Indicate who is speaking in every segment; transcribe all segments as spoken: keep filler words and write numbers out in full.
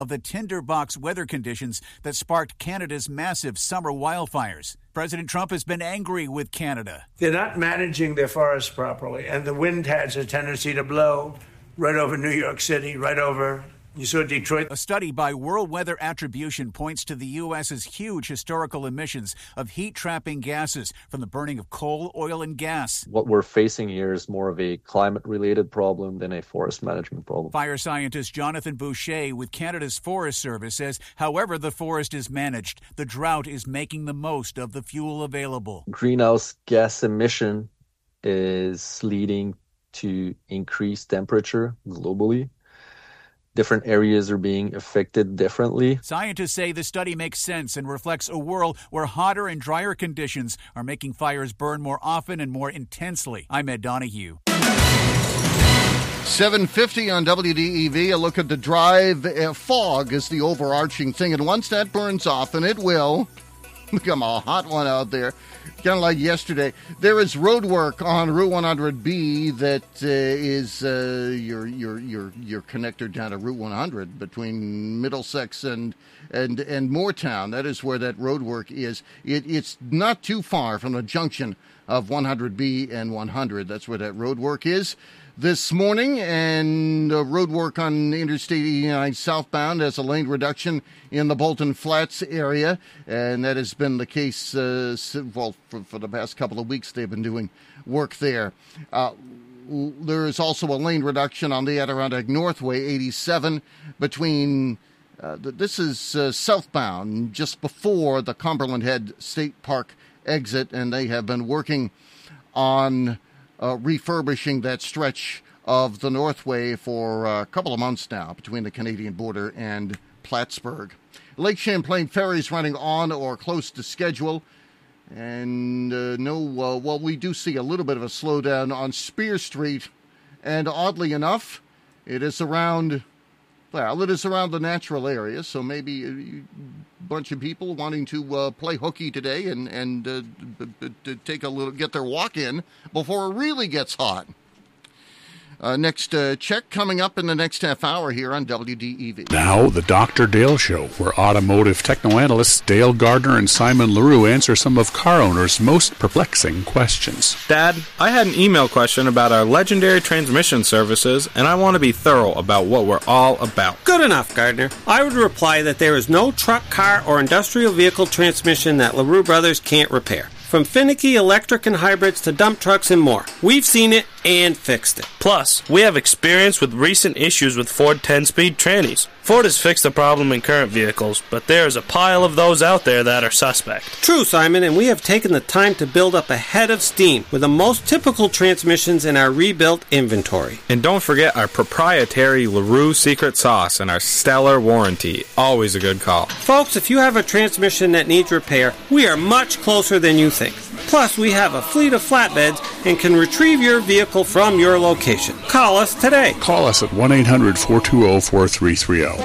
Speaker 1: of the tinderbox weather conditions that sparked Canada's massive summer wildfires. President Trump has been angry with Canada.
Speaker 2: They're not managing their forests properly, and the wind has a tendency to blow right over New York City, right over, you saw Detroit.
Speaker 1: A study by World Weather Attribution points to the U S's huge historical emissions of heat-trapping gases from the burning of coal, oil, and gas.
Speaker 3: What we're facing here is more of a climate-related problem than a forest management problem.
Speaker 1: Fire scientist Jonathan Boucher with Canada's Forest Service says, however the forest is managed, the drought is making the most of the fuel available.
Speaker 3: Greenhouse gas emission is leading to increased temperature globally. Different areas are being affected differently.
Speaker 1: Scientists say the study makes sense and reflects a world where hotter and drier conditions are making fires burn more often and more intensely. I'm Ed Donahue.
Speaker 4: seven fifty on W D E V. A look at the drive. Uh, fog is the overarching thing. And once that burns off, and it will become a hot one out there, kind of like yesterday, there is road work on Route one hundred B that uh, is uh, your your your your connector down to Route one hundred between Middlesex and and and Moortown. That is where that road work is. It, it's not too far from the junction of one hundred B and one hundred. That's where that road work is this morning, and uh, road work on Interstate eighty-nine southbound as a lane reduction in the Bolton Flats area, and that has been the case uh, well, for, for the past couple of weeks. They've been doing work there. Uh, there is also a lane reduction on the Adirondack Northway eighty-seven between, uh, this is uh, southbound, just before the Cumberland Head State Park exit, and they have been working on Uh, refurbishing that stretch of the Northway for uh, a couple of months now between the Canadian border and Plattsburgh. Lake Champlain ferries running on or close to schedule. And uh, no, uh, well, we do see a little bit of a slowdown on Spear Street. And oddly enough, it is around, well, it is around the natural area. So maybe a bunch of people wanting to uh, play hooky today and, and uh, b- b- b- take a little, get their walk in before it really gets hot. Uh, next uh, check coming up in the next half hour here on W D E V.
Speaker 5: Now, the Doctor Dale Show, where automotive techno-analysts Dale Gardner and Simon LaRue answer some of car owners' most perplexing questions.
Speaker 6: Dad, I had an email question about our legendary transmission services, and I want to be thorough about what we're all about.
Speaker 7: Good enough, Gardner. I would reply that there is no truck, car, or industrial vehicle transmission that LaRue Brothers can't repair. From finicky electric and hybrids to dump trucks and more. We've seen it and fixed it.
Speaker 8: Plus, we have experience with recent issues with Ford ten-speed trannies. Ford has fixed the problem in current vehicles, but there is a pile of those out there that are suspect.
Speaker 7: True, Simon, and we have taken the time to build up a head of steam with the most typical transmissions in our rebuilt inventory.
Speaker 6: And don't forget our proprietary LaRue secret sauce and our stellar warranty. Always a good call.
Speaker 7: Folks, if you have a transmission that needs repair, we are much closer than you think. Plus, we have a fleet of flatbeds and can retrieve your vehicle from your location. Call us today.
Speaker 5: Call us at one eight hundred four two zero four three three zero.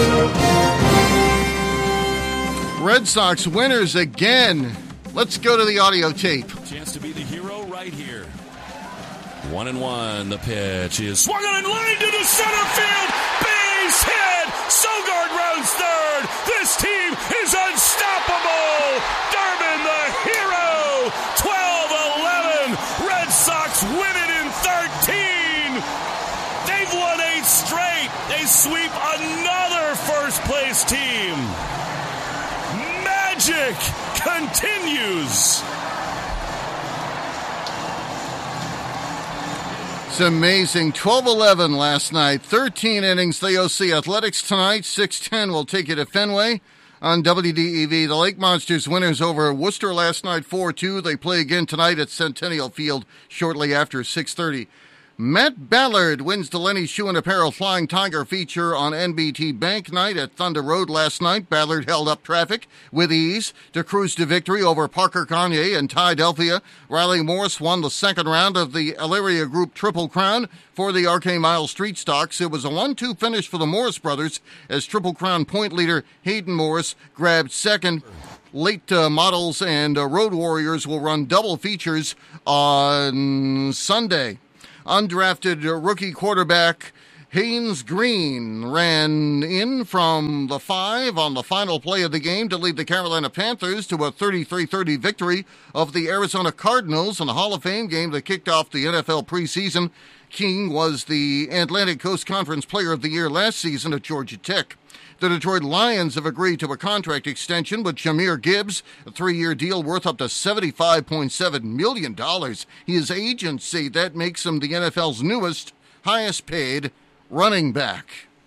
Speaker 4: Red Sox winners again. Let's go to the audio tape.
Speaker 9: Chance to be the hero right here. One and one. The pitch is swung on and lined into center field. Base hit. Sogard rounds third. This team is unstoppable. Durbin the hero. twelve eleven. Red Sox win it in thirteen. They've won eight straight. They sweep another first-place team. Magic continues.
Speaker 4: It's amazing. twelve eleven last night. thirteen innings. The O C Athletics tonight. six ten will take you to Fenway on W D E V. The Lake Monsters winners over Worcester last night four two. They play again tonight at Centennial Field shortly after six thirty. Matt Ballard wins the Lenny Shoe and Apparel Flying Tiger feature on N B T Bank Night at Thunder Road last night. Ballard held up traffic with ease to cruise to victory over Parker Kanye and Ty Delphia. Riley Morris won the second round of the Elyria Group Triple Crown for the R K Mile Street Stocks. It was a one two finish for the Morris brothers as Triple Crown point leader Hayden Morris grabbed second. Late uh, models and uh, road warriors will run double features on Sunday. Undrafted rookie quarterback Haynes Green ran in from the five on the final play of the game to lead the Carolina Panthers to a thirty-three thirty victory of the Arizona Cardinals in the Hall of Fame game that kicked off the N F L preseason. King was the Atlantic Coast Conference Player of the Year last season at Georgia Tech. The Detroit Lions have agreed to a contract extension with Jahmyr Gibbs, a three-year deal worth up to seventy-five point seven million dollars. His agents say that makes him the N F L's newest, highest-paid running back.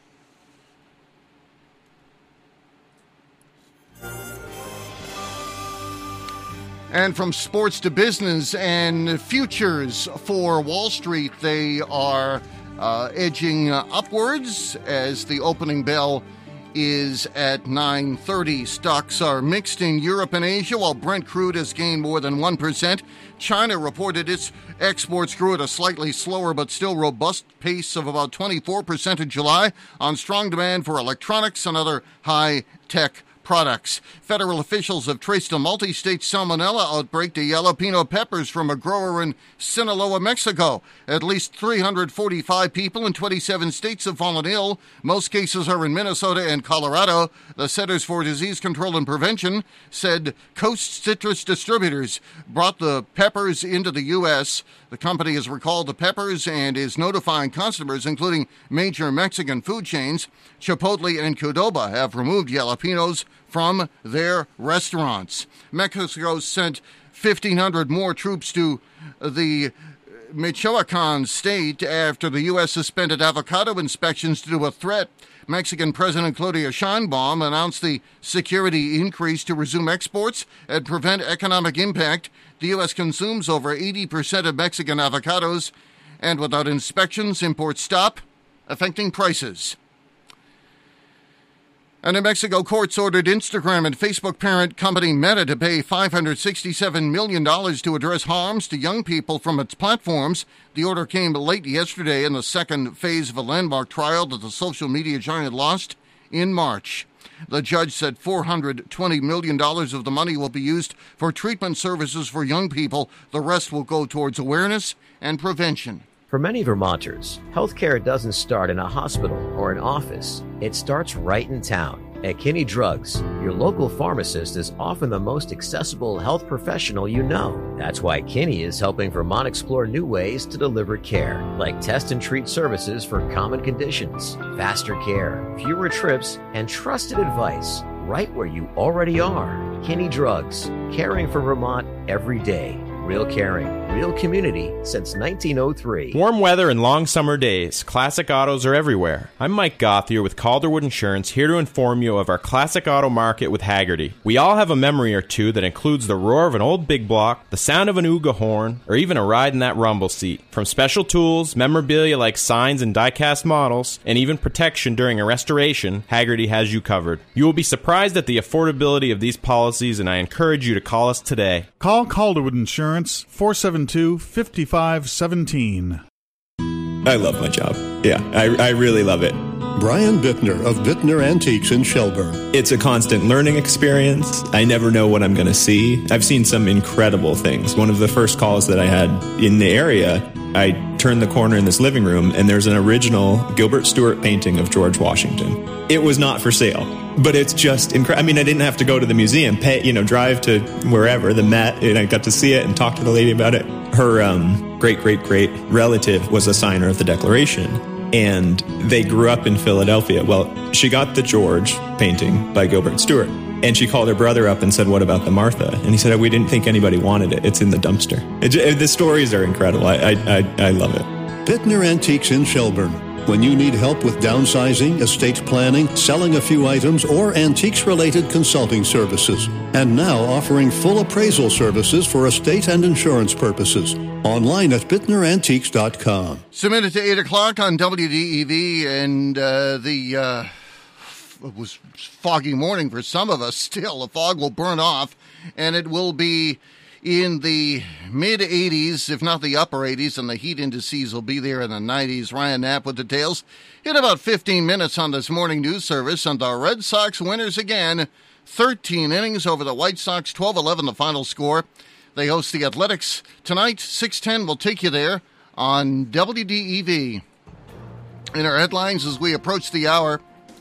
Speaker 4: And from sports to business and futures for Wall Street, they are uh, edging upwards as the opening bell is at nine thirty. Stocks are mixed in Europe and Asia, while Brent crude has gained more than one percent. China reported its exports grew at a slightly slower but still robust pace of about twenty-four percent in July on strong demand for electronics and other high-tech products. Federal officials have traced a multi-state salmonella outbreak to jalapeno peppers from a grower in Sinaloa, Mexico. At least three hundred forty-five people in twenty-seven states have fallen ill. Most cases are in Minnesota and Colorado. The Centers for Disease Control and Prevention said Coast Citrus Distributors brought the peppers into the U S. The company has recalled the peppers and is notifying customers, including major Mexican food chains. Chipotle and Qdoba have removed jalapenos from their restaurants. Mexico sent fifteen hundred more troops to the Michoacan state after the U S suspended avocado inspections due to a threat. Mexican President Claudia Sheinbaum announced the security increase to resume exports and prevent economic impact. The U S consumes over eighty percent of Mexican avocados, and without inspections, imports stop, affecting prices. And in Mexico, courts ordered Instagram and Facebook parent company Meta to pay five hundred sixty-seven million dollars to address harms to young people from its platforms. The order came late yesterday in the second phase of a landmark trial that the social media giant lost in March. The judge said four hundred twenty million dollars of the money will be used for treatment services for young people. The rest will go towards awareness and prevention.
Speaker 10: For many Vermonters, healthcare doesn't start in a hospital or an office. It starts right in town. At Kinney Drugs, your local pharmacist is often the most accessible health professional you know. That's why Kinney is helping Vermont explore new ways to deliver care, like test and treat services for common conditions, faster care, fewer trips, and trusted advice right where you already are. Kinney Drugs, caring for Vermont every day. Real caring, real community since nineteen oh three.
Speaker 11: Warm weather and long summer days, classic autos are everywhere. I'm Mike Gothier with Calderwood Insurance, here to inform you of our classic auto market with Haggerty. We all have a memory or two that includes the roar of an old big block, the sound of an Ooga horn, or even a ride in that rumble seat. From special tools, memorabilia like signs and die-cast models, and even protection during a restoration, Haggerty has you covered. You will be surprised at the affordability of these policies, and I encourage you to call us today.
Speaker 12: Call Calderwood Insurance, four seven two, five five one seven.
Speaker 13: I love my job. Yeah, I, I really love it.
Speaker 14: Brian Bittner of Bittner Antiques in Shelburne.
Speaker 13: It's a constant learning experience. I never know what I'm going to see. I've seen some incredible things. One of the first calls that I had in the area, I turned the corner in this living room, and there's an original Gilbert Stuart painting of George Washington. It was not for sale, but it's just incredible. I mean, I didn't have to go to the museum, pay, you know, drive to wherever, the Met, and I got to see it and talk to the lady about it. Her um, great-great-great relative was a signer of the Declaration, and they grew up in Philadelphia. Well, she got the George painting by Gilbert Stuart, and she called her brother up and said, "What about the Martha?" And he said, "We didn't think anybody wanted it. It's in the dumpster." It, it, the stories are incredible. I, I, I, I love it.
Speaker 14: Bittner Antiques in Shelburne. When you need help with downsizing, estate planning, selling a few items, or antiques-related consulting services. And now offering full appraisal services for estate and insurance purposes. Online at bittner antiques dot com.
Speaker 4: Submitted to eight o'clock on W D E V, and uh, the... Uh It was foggy morning for some of us. Still, the fog will burn off, and it will be in the mid-eighties, if not the upper eighties, and the heat indices will be there in the nineties. Ryan Knapp with details in about fifteen minutes on this morning news service. And the Red Sox winners again, thirteen innings over the White Sox, twelve eleven the final score. They host the Athletics tonight. six ten will take you there on W D E V. In our headlines as we approach the hour,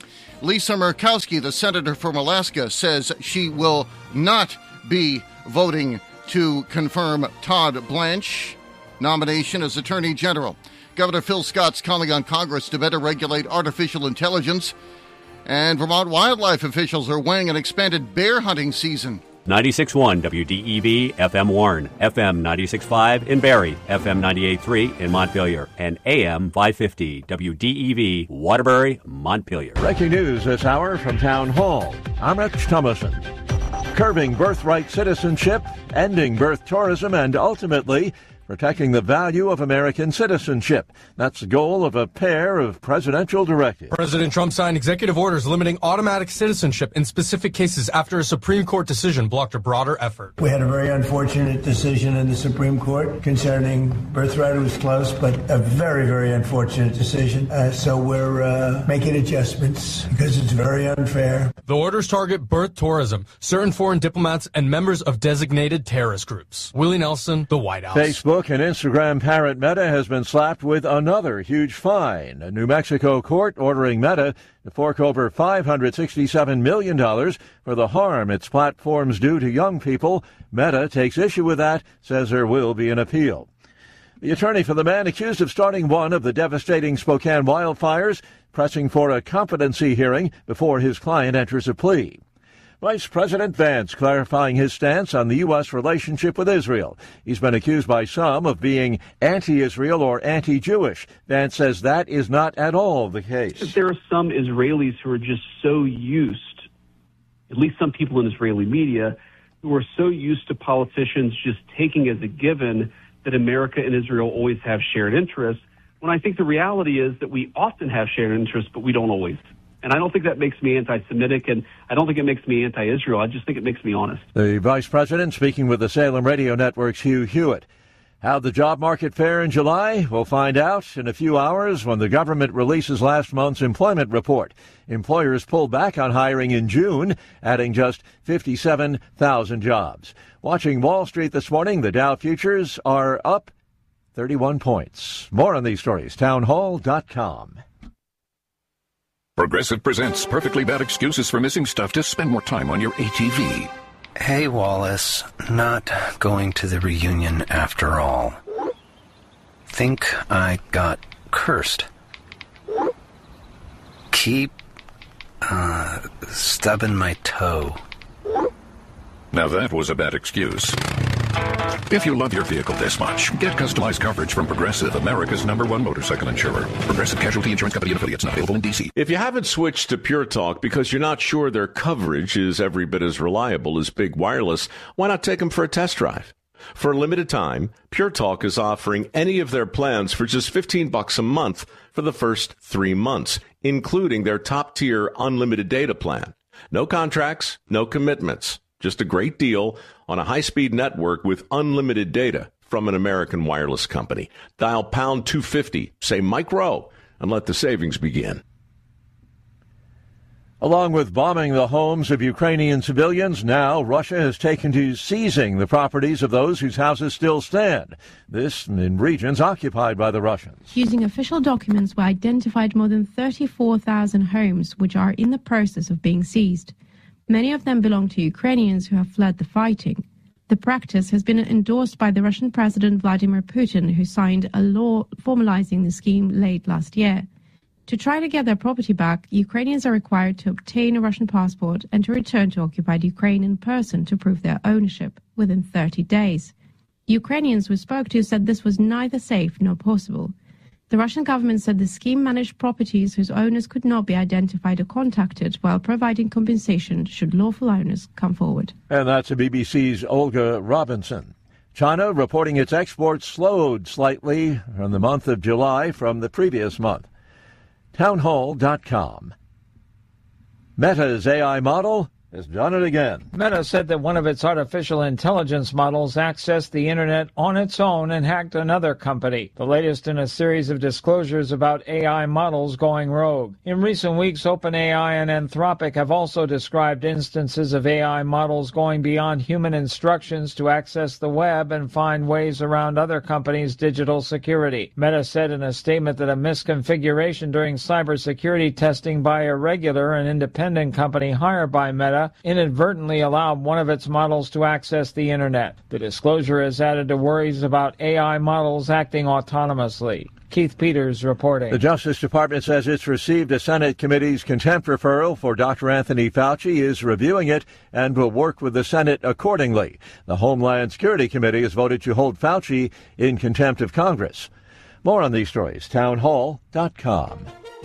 Speaker 4: Lisa Murkowski, the senator from Alaska, says she will not be voting to confirm Todd Blanche nomination as Attorney General. Governor Phil Scott's calling on Congress to better regulate artificial intelligence. And Vermont wildlife officials are weighing an expanded bear hunting season.
Speaker 15: ninety-six point one W D E V, F M Warren, F M ninety-six point five in Barrie, F M ninety-eight point three in Montpelier, and A M five fifty W D E V, Waterbury, Montpelier.
Speaker 16: Breaking news this hour from Town Hall. I'm Rich Thomason. Curbing birthright citizenship, ending birth tourism, and ultimately protecting the value of American citizenship. That's the goal of a pair of presidential directives.
Speaker 17: President Trump signed executive orders limiting automatic citizenship in specific cases after a Supreme Court decision blocked a broader effort.
Speaker 2: We had a very unfortunate decision in the Supreme Court concerning birthright. It was close, but a very, very unfortunate decision. Uh, so we're uh, making adjustments because it's very unfair.
Speaker 17: The orders target birth tourism, certain foreign diplomats, and members of designated terrorist groups. Willie Nelson, The White House.
Speaker 16: Facebook and Instagram parent Meta has been slapped with another huge fine. A New Mexico court ordering Meta to fork over five hundred sixty-seven million dollars for the harm its platforms do to young people. Meta takes issue with that, says there will be an appeal. The attorney for the man accused of starting one of the devastating Spokane wildfires, pressing for a competency hearing before his client enters a plea. Vice President Vance clarifying his stance on the U S relationship with Israel. He's been accused by some of being anti-Israel or anti-Jewish. Vance says that is not at all the case.
Speaker 18: There are some Israelis who are just so used, at least some people in Israeli media, who are so used to politicians just taking as a given that America and Israel always have shared interests, when I think the reality is that we often have shared interests, but we don't always. And I don't think that makes me anti-Semitic, and I don't think it makes me anti-Israel. I just think it makes me honest.
Speaker 16: The vice president speaking with the Salem Radio Network's Hugh Hewitt. How'd the job market fare in July? We'll find out in a few hours when the government releases last month's employment report. Employers pulled back on hiring in June, adding just fifty-seven thousand jobs. Watching Wall Street this morning, the Dow futures are up thirty-one points. More on these stories, townhall dot com.
Speaker 19: Progressive presents Perfectly Bad Excuses for Missing Stuff to Spend More Time on Your A T V.
Speaker 20: Hey, Wallace. Not going to the reunion after all. Think I got cursed. Keep, uh, stubbing my toe.
Speaker 19: Now that was a bad excuse. If you love your vehicle this much, get customized coverage from Progressive, America's number one motorcycle insurer. Progressive Casualty Insurance Company and affiliates, not available in D C.
Speaker 21: If you haven't switched to Pure Talk because you're not sure their coverage is every bit as reliable as Big Wireless, why not take them for a test drive? For a limited time, Pure Talk is offering any of their plans for just fifteen bucks a month for the first three months, including their top-tier unlimited data plan. No contracts, no commitments. Just a great deal on a high-speed network with unlimited data from an American wireless company. Dial pound two fifty, say Mike Rowe, and let the savings begin.
Speaker 16: Along with bombing the homes of Ukrainian civilians, now Russia has taken to seizing the properties of those whose houses still stand. This in regions occupied by the Russians.
Speaker 22: Using official documents, we identified more than thirty-four thousand homes which are in the process of being seized. Many of them belong to Ukrainians who have fled the fighting. The practice has been endorsed by the Russian President Vladimir Putin, who signed a law formalizing the scheme late last year. To try to get their property back, Ukrainians are required to obtain a Russian passport and to return to occupied Ukraine in person to prove their ownership within thirty days. Ukrainians we spoke to said this was neither safe nor possible. The Russian government said the scheme managed properties whose owners could not be identified or contacted while providing compensation should lawful owners come forward.
Speaker 16: And that's B B C's Olga Robinson. China reporting its exports slowed slightly in the month of July from the previous month. townhall dot com. Meta's A I model has done it again.
Speaker 1: Meta said that one of its artificial intelligence models accessed the internet on its own and hacked another company, the latest in a series of disclosures about A I models going rogue. In recent weeks, OpenAI and Anthropic have also described instances of A I models going beyond human instructions to access the web and find ways around other companies' digital security. Meta said in a statement that a misconfiguration during cybersecurity testing by Irregular, an independent company hired by Meta, inadvertently allowed one of its models to access the internet. The disclosure has added to worries about A I models acting autonomously. Keith Peters reporting.
Speaker 16: The Justice Department says it's received a Senate committee's contempt referral for Doctor Anthony Fauci, is reviewing it, and will work with the Senate accordingly. The Homeland Security Committee has voted to hold Fauci in contempt of Congress. More on these stories, townhall dot com.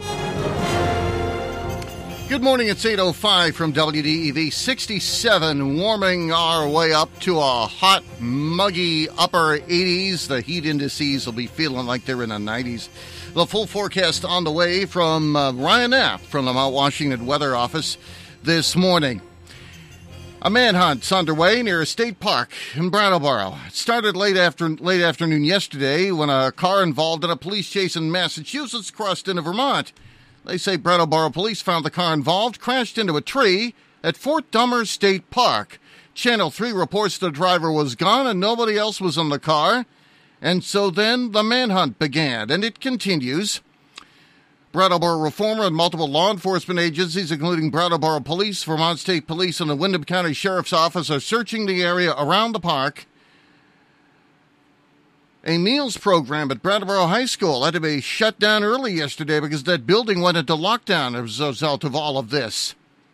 Speaker 4: Good morning, it's eight oh five from W D E V. sixty-seven, warming our way up to a hot, muggy upper eighties. The heat indices will be feeling like they're in the nineties. The full forecast on the way from uh, Ryan Knapp from the Mount Washington Weather Office this morning. A manhunt's underway near a state park in Brattleboro. It started late after late afternoon yesterday when a car involved in a police chase in Massachusetts crossed into Vermont. They say Brattleboro police found the car involved crashed into a tree at Fort Dummer State Park. Channel three reports the driver was gone and nobody else was in the car. And so then the manhunt began, and it continues. Brattleboro Reformer and multiple law enforcement agencies, including Brattleboro Police, Vermont State Police, and the Windham County Sheriff's Office, are searching the area around the park. A meals program at Brattleboro High School had to be shut down early yesterday because that building went into lockdown as a result of all of this.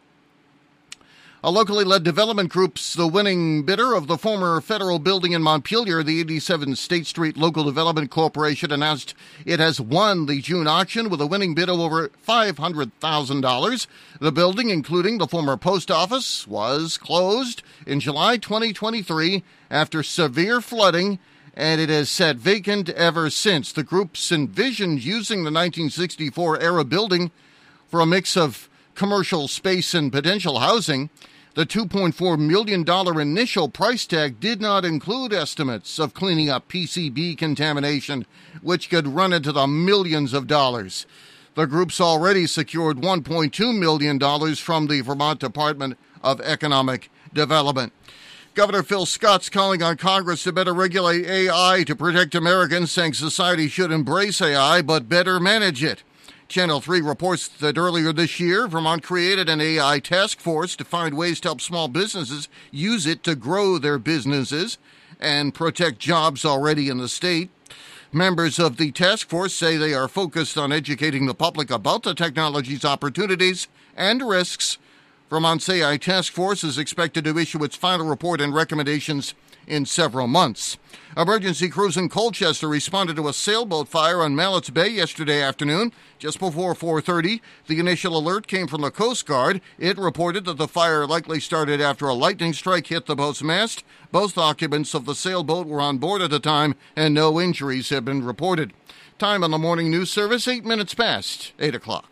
Speaker 4: A locally led development group's the winning bidder of the former federal building in Montpelier. The eighty-seven State Street Local Development Corporation announced it has won the June auction with a winning bid of over five hundred thousand dollars. The building, including the former post office, was closed in July twenty twenty-three after severe flooding, and it has sat vacant ever since. The group's envisioned using the nineteen sixty-four era building for a mix of commercial space and potential housing. The two point four million dollars initial price tag did not include estimates of cleaning up P C B contamination, which could run into the millions of dollars. The group's already secured one point two million dollars from the Vermont Department of Economic Development. Governor Phil Scott's calling on Congress to better regulate A I to protect Americans, saying society should embrace A I but better manage it. Channel three reports that earlier this year, Vermont created an A I task force to find ways to help small businesses use it to grow their businesses and protect jobs already in the state. Members of the task force say they are focused on educating the public about the technology's opportunities and risks. Vermont's A I task force is expected to issue its final report and recommendations in several months. Emergency crews in Colchester responded to a sailboat fire on Mallett's Bay yesterday afternoon. Just before four thirty, the initial alert came from the Coast Guard. It reported that the fire likely started after a lightning strike hit the boat's mast. Both occupants of the sailboat were on board at the time, and no injuries have been reported. Time on the morning news service, eight minutes past eight o'clock.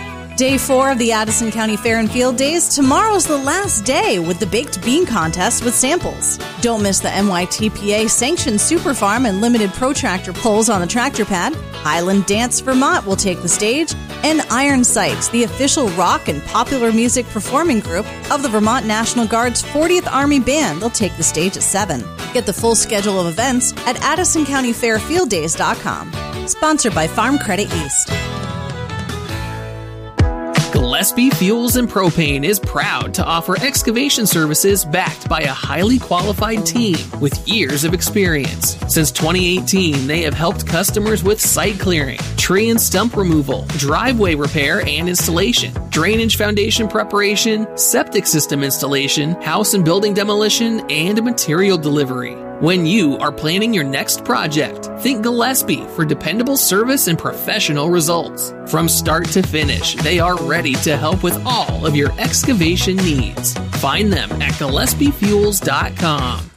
Speaker 3: Day four of the Addison County Fair and Field Days. Tomorrow's the last day with the Baked Bean Contest with samples. Don't miss the N Y T P A-sanctioned Super Farm and limited protractor polls on the tractor pad. Highland Dance Vermont will take the stage. And Iron Sights, the official rock and popular music performing group of the Vermont National Guard's fortieth Army Band, they'll take the stage at seven. Get the full schedule of events at addison county fair field days dot com. Sponsored by Farm Credit East.
Speaker 23: Gillespie Fuels and Propane is proud to offer excavation services backed by a highly qualified team with years of experience. Since twenty eighteen, they have helped customers with site clearing, tree and stump removal, driveway repair and installation, drainage foundation preparation, septic system installation, house and building demolition, and material delivery. When you are planning your next project, think Gillespie for dependable service and professional results. From start to finish, they are ready to help with all of your excavation needs. Find them at gillespie fuels dot com.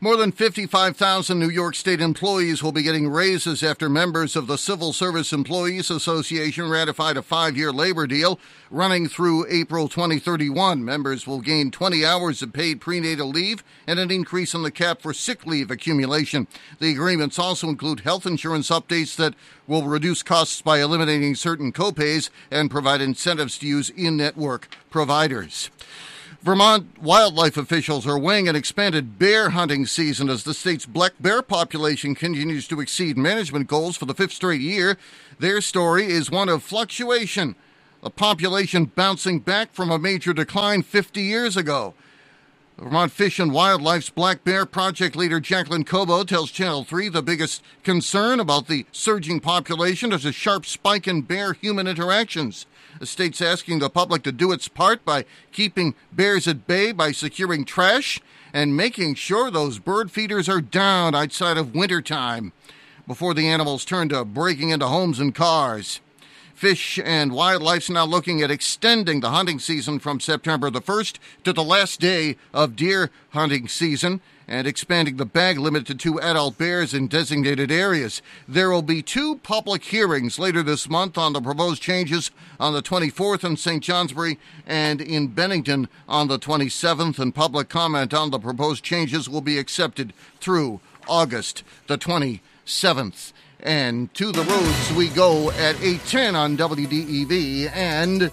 Speaker 4: More than fifty-five thousand New York State employees will be getting raises after members of the Civil Service Employees Association ratified a five-year labor deal running through April twenty thirty-one. Members will gain twenty hours of paid prenatal leave and an increase in the cap for sick leave accumulation. The agreements also include health insurance updates that will reduce costs by eliminating certain copays and provide incentives to use in-network providers. Vermont wildlife officials are weighing an expanded bear hunting season as the state's black bear population continues to exceed management goals for the fifth straight year. Their story is one of fluctuation, a population bouncing back from a major decline fifty years ago. Vermont Fish and Wildlife's Black Bear Project leader Jacqueline Cobo tells Channel three the biggest concern about the surging population is a sharp spike in bear-human interactions. The state's asking the public to do its part by keeping bears at bay by securing trash and making sure those bird feeders are down outside of wintertime before the animals turn to breaking into homes and cars. Fish and Wildlife's now looking at extending the hunting season from September the first to the last day of deer hunting season and expanding the bag limit to two adult bears in designated areas. There will be two public hearings later this month on the proposed changes on the twenty-fourth in Saint Johnsbury and in Bennington on the twenty-seventh, and public comment on the proposed changes will be accepted through August the twenty-seventh. And to the roads we go at eight ten on W D E V, and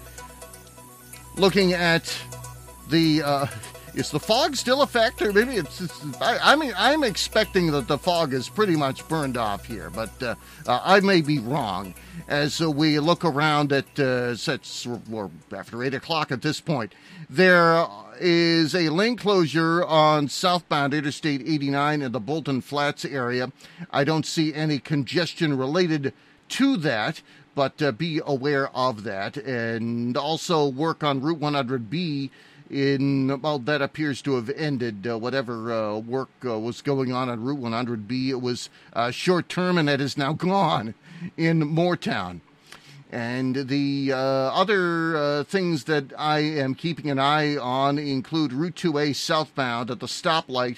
Speaker 4: looking at the, uh, is the fog still a factor? Maybe it's, it's I, I mean, I'm expecting that the fog is pretty much burned off here, but uh, uh, I may be wrong. As uh, we look around at, uh, it's, we're after eight o'clock at this point, there is a lane closure on southbound Interstate eighty-nine in the Bolton Flats area. I don't see any congestion related to that, but uh, be aware of that. And also work on Route one hundred B in, well, that appears to have ended. Uh, whatever uh, work uh, was going on on Route one hundred B, it was uh, short term, and that is now gone in Moortown. And the uh, other uh, things that I am keeping an eye on include Route two A southbound at the stoplight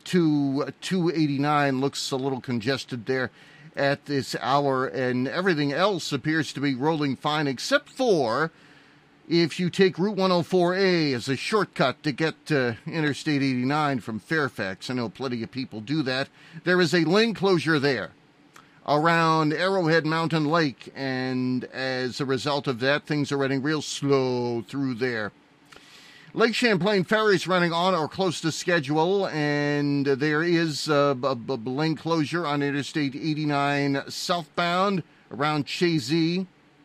Speaker 4: to two eighty-nine. Looks a little congested there at this hour, and everything else appears to be rolling fine, except for if you take Route one oh four A as a shortcut to get to Interstate eighty-nine from Fairfax. I know plenty of people do that. There is a lane closure there around Arrowhead Mountain Lake, and as a result of that, things are running real slow through there. Lake Champlain Ferry is running on or close to schedule, and there is a, a, a lane closure on Interstate eighty-nine southbound around Chazy.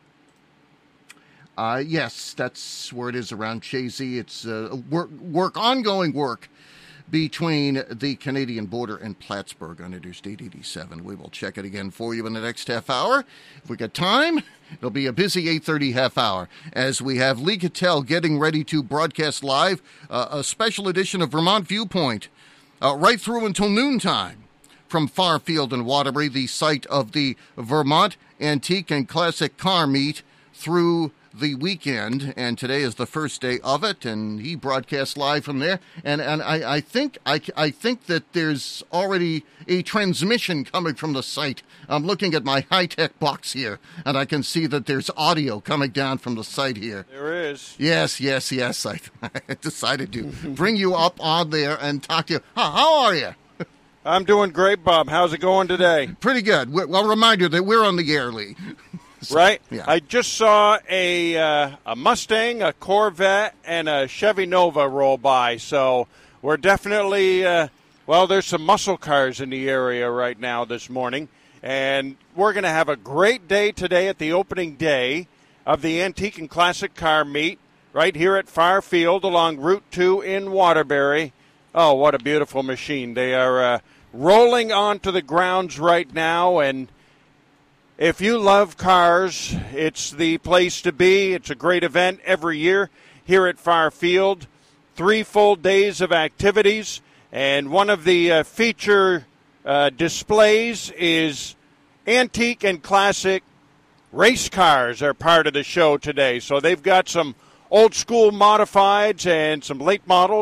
Speaker 4: Uh, yes, that's where it is, around Chazy. It's uh, work, work, ongoing work between the Canadian border and Plattsburgh on Interstate eighty-seven. We will check it again for you in the next half hour. If we got time, it'll be a busy eight thirty half hour as we have Lee Cattell getting ready to broadcast live uh, a special edition of Vermont Viewpoint uh, right through until noontime from Farfield and Waterbury, the site of the Vermont Antique and Classic Car Meet through the weekend, and today is the first day of it, and he broadcasts live from there. And and I, I think I, I think that there's already a transmission coming from the site. I'm looking at my high-tech box here, and I can see that there's audio coming down from the site here.
Speaker 6: There is.
Speaker 4: Yes, yes, yes. I, I decided to bring you up on there and talk to you. How, how are you?
Speaker 6: I'm doing great, Bob. How's it going today?
Speaker 4: Pretty good. Well, reminder that we're on the air, Lee.
Speaker 6: So, right?
Speaker 4: Yeah.
Speaker 6: I just saw a uh, a Mustang, a Corvette, and a Chevy Nova roll by. So we're definitely, uh, well, there's some muscle cars in the area right now this morning. And we're going to have a great day today at the opening day of the Antique and Classic Car Meet right here at Farfield along Route two in Waterbury. Oh, what a beautiful machine. They are uh, rolling onto the grounds right now, and if you love cars, it's the place to be. It's a great event every year here at Farfield. Three full days of activities, and one of the uh, feature uh, displays is antique and classic race cars are part of the show today. So they've got some old school modifieds and some late models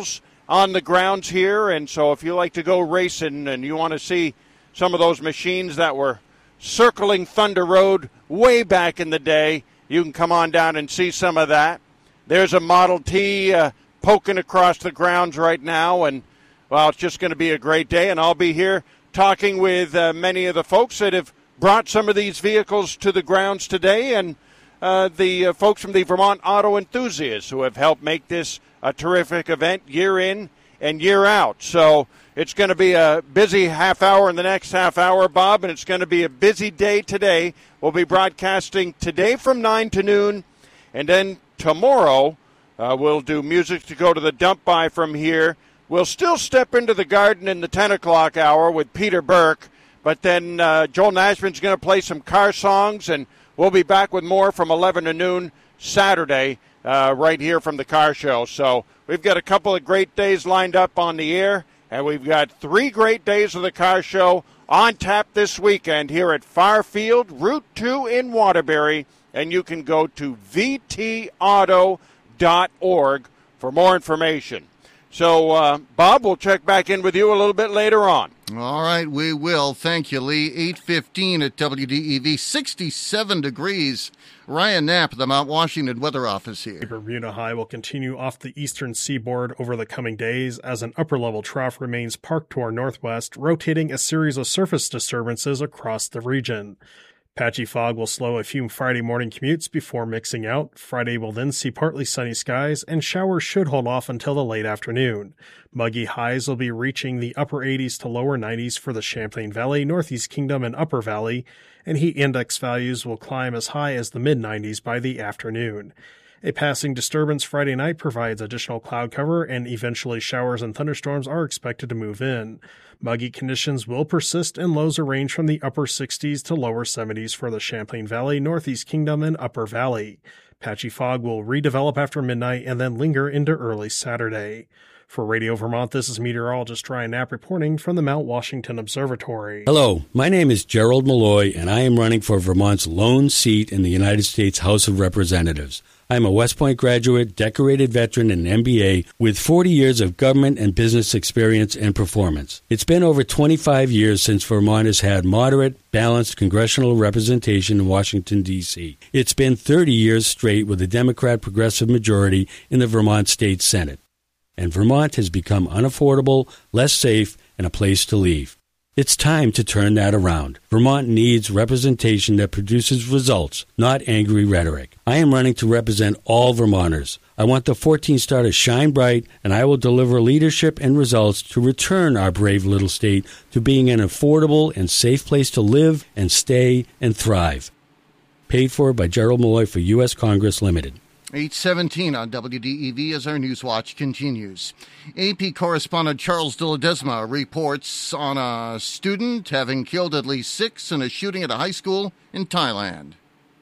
Speaker 6: on the grounds here. And so if you like to go racing and you want to see some of those machines that were circling Thunder Road way back in the day, you can come on down and see some of that. There's a Model T uh, poking across the grounds right now, and, well, it's just going to be a great day, and I'll be here talking with uh, many of the folks that have brought some of these vehicles to the grounds today, and uh, the uh, folks from the Vermont Auto Enthusiasts who have helped make this a terrific event year in and year out. So it's going to be a busy half hour in the next half hour, Bob, and it's going to be a busy day today. We'll be broadcasting today from nine to noon, and then tomorrow uh, we'll do music to go to the dump by from here. We'll still step into the garden in the ten o'clock hour with Peter Burke, but then uh, Joel Nashman's going to play some car songs, and we'll be back with more from eleven to noon Saturday uh, right here from the car show. So we've got a couple of great days lined up on the air, and we've got three great days of the car show on tap this weekend here at Farfield, Route two in Waterbury, and you can go to v t auto dot org for more information. So, uh, Bob, we'll check back in with you a little bit later on.
Speaker 4: All right, we will. Thank you, Lee. eight fifteen at W D E V, sixty-seven degrees. Ryan Knapp, the Mount Washington Weather Office here.
Speaker 5: Bermuda High will continue off the eastern seaboard over the coming days as an upper-level trough remains parked to our northwest, rotating a series of surface disturbances across the region. Patchy fog will slow a few Friday morning commutes before mixing out. Friday will then see partly sunny skies, and showers should hold off until the late afternoon. Muggy highs will be reaching the upper eighties to lower nineties for the Champlain Valley, Northeast Kingdom, and Upper Valley, and heat index values will climb as high as the mid-nineties by the afternoon. A passing disturbance Friday night provides additional cloud cover, and eventually showers and thunderstorms are expected to move in. Muggy conditions will persist, and lows will range from the upper sixties to lower seventies for the Champlain Valley, Northeast Kingdom, and Upper Valley. Patchy fog will redevelop after midnight and then linger into early Saturday. For Radio Vermont, this is meteorologist Ryan Knapp reporting from the Mount Washington Observatory.
Speaker 7: Hello, my name is Gerald Malloy, and I am running for Vermont's lone seat in the United States House of Representatives. I am a West Point graduate, decorated veteran, and M B A with forty years of government and business experience and performance. It's been over twenty-five years since Vermont has had moderate, balanced congressional representation in Washington, D C It's been thirty years straight with a Democrat progressive majority in the Vermont State Senate. And Vermont has become unaffordable, less safe, and a place to leave. It's time to turn that around. Vermont needs representation that produces results, not angry rhetoric. I am running to represent all Vermonters. I want the fourteen star to shine bright, and I will deliver leadership and results to return our brave little state to being an affordable and safe place to live and stay and thrive. Paid for by Gerald Malloy for U S Congress Limited.
Speaker 4: eight seventeen on W D E V as our Newswatch continues. A P correspondent Charles de Ledesma reports on a student having killed at least six in a shooting at a high school in Thailand.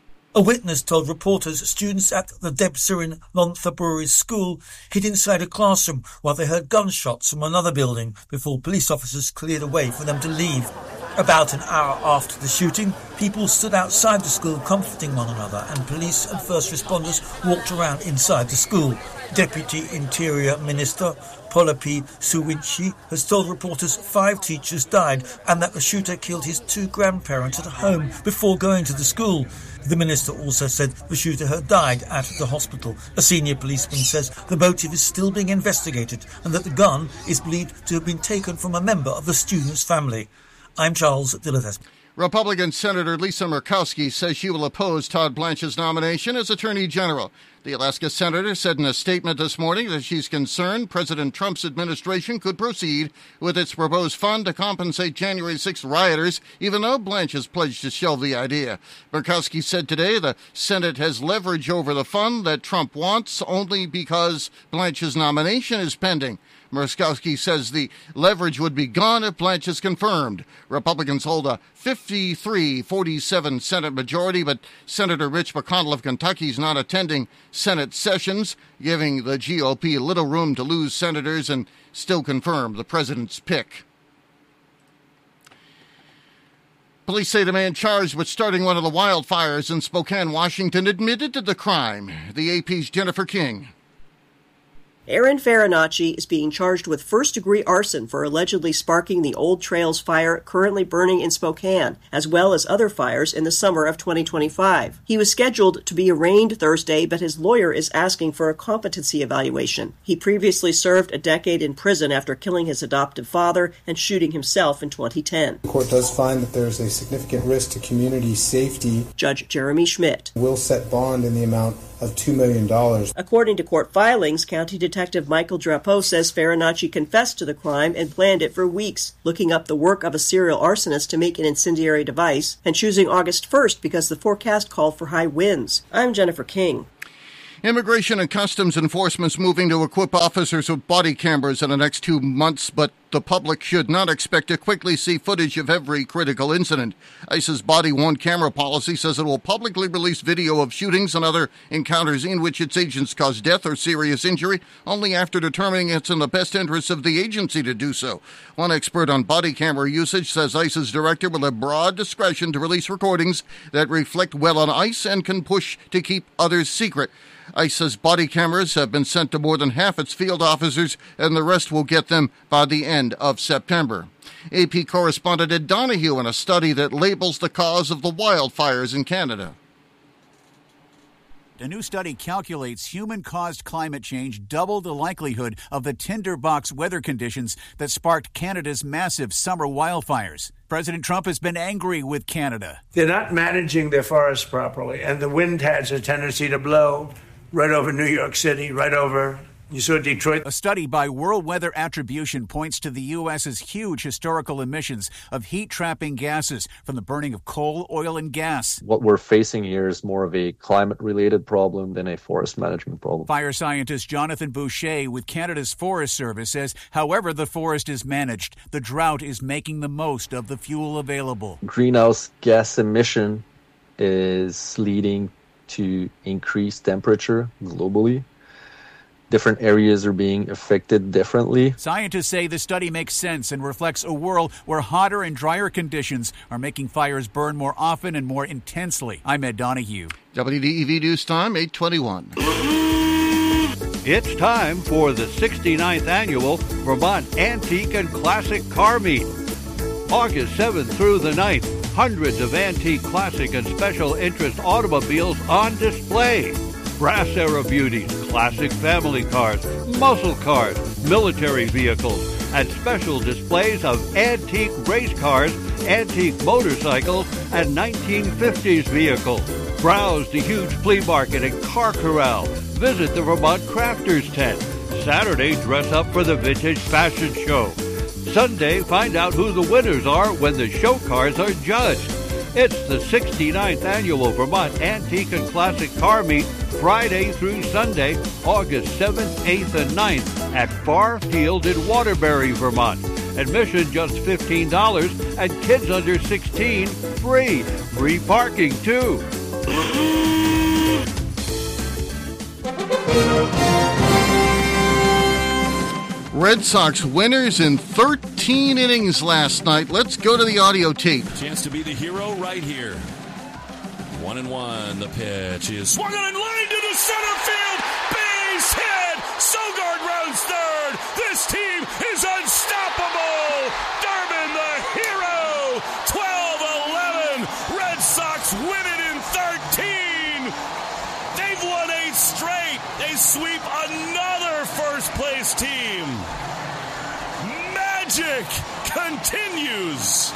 Speaker 8: A witness told reporters students at the Debsirin Nonthaburi school hid inside a classroom while they heard gunshots from another building before police officers cleared a way for them to leave. About an hour after the shooting, people stood outside the school comforting one another, and police and first responders walked around inside the school. Deputy Interior Minister Polapi Suwinchi has told reporters five teachers died and that the shooter killed his two grandparents at home before going to the school. The minister also said the shooter had died at the hospital. A senior policeman says the motive is still being investigated and that the gun is believed to have been taken from a member of the student's family. I'm Charles de Ledesma.
Speaker 4: Republican Senator Lisa Murkowski says she will oppose Todd Blanche's nomination as Attorney General. The Alaska senator said in a statement this morning that she's concerned President Trump's administration could proceed with its proposed fund to compensate January sixth rioters, even though Blanche has pledged to shelve the idea. Murkowski said today the Senate has leverage over the fund that Trump wants only because Blanche's nomination is pending. Murkowski says the leverage would be gone if Blanche is confirmed. Republicans hold a fifty-three forty-seven Senate majority, but Senator Mitch McConnell of Kentucky is not attending Senate sessions, giving the G O P little room to lose senators and still confirm the president's pick. Police say the man charged with starting one of the wildfires in Spokane, Washington, admitted to the crime. The A P's Jennifer King.
Speaker 9: Aaron Farinacci is being charged with first-degree arson for allegedly sparking the Old Trails fire currently burning in Spokane, as well as other fires in the summer of twenty twenty-five. He was scheduled to be arraigned Thursday, but his lawyer is asking for a competency evaluation. He previously served a decade in prison after killing his adoptive father and shooting himself in twenty ten.
Speaker 10: The court does find that there is a significant risk to community safety.
Speaker 9: Judge Jeremy Schmidt
Speaker 10: will set bond in the amount of two million dollars.
Speaker 9: According to court filings, County Detective Michael Drapeau says Farinacci confessed to the crime and planned it for weeks, looking up the work of a serial arsonist to make an incendiary device, and choosing August first because the forecast called for high winds. I'm Jennifer King.
Speaker 4: Immigration and Customs Enforcement's moving to equip officers with body cameras in the next two months, but the public should not expect to quickly see footage of every critical incident. ICE's body-worn camera policy says it will publicly release video of shootings and other encounters in which its agents cause death or serious injury only after determining it's in the best interests of the agency to do so. One expert on body camera usage says ICE's director will have broad discretion to release recordings that reflect well on ICE and can push to keep others secret. ICE says body cameras have been sent to more than half its field officers, and the rest will get them by the end of September. A P correspondent Ed Donahue in a study that labels the cause of the wildfires in Canada.
Speaker 11: A new study calculates human-caused climate change doubled the likelihood of the tinderbox weather conditions that sparked Canada's massive summer wildfires. President Trump has been angry with Canada.
Speaker 24: They're not managing their forests properly, and the wind has a tendency to blow right over New York City, right over, you saw Detroit.
Speaker 11: A study by World Weather Attribution points to the U S's huge historical emissions of heat-trapping gases from the burning of coal, oil, and gas.
Speaker 25: What we're facing here is more of a climate-related problem than a forest management problem.
Speaker 11: Fire scientist Jonathan Boucher with Canada's Forest Service says, however the forest is managed, the drought is making the most of the fuel available.
Speaker 25: Greenhouse gas emission is leading to increased temperature globally. Different areas are being affected differently.
Speaker 11: Scientists say the study makes sense and reflects a world where hotter and drier conditions are making fires burn more often and more intensely. I'm Ed Donahue.
Speaker 4: W D E V News Time, eight twenty-one.
Speaker 26: It's time for the sixty-ninth Annual Vermont Antique and Classic Car Meet. August seventh through the ninth, hundreds of antique, classic, and special interest automobiles on display. Brass era beauties, classic family cars, muscle cars, military vehicles, and special displays of antique race cars, antique motorcycles, and nineteen fifties vehicles. Browse the huge flea market and car corral. Visit the Vermont Crafters Tent. Saturday, dress up for the Vintage Fashion Show. Sunday, find out who the winners are when the show cars are judged. It's the sixty-ninth Annual Vermont Antique and Classic Car Meet, Friday through Sunday, August seventh, eighth, and ninth at Far Field in Waterbury, Vermont. Admission just fifteen dollars and kids under sixteen free. Free parking, too.
Speaker 4: Red Sox winners in thirteen innings last night. Let's go to the audio tape.
Speaker 27: Chance to be the hero right here. One and one. The pitch is swung on and line to the center field. Base hit. Sogard rounds third. This team is unstoppable. Durbin the hero. twelve eleven. Red Sox win it in thirteen. They've won eight straight. They sweep another first place team. Magic continues.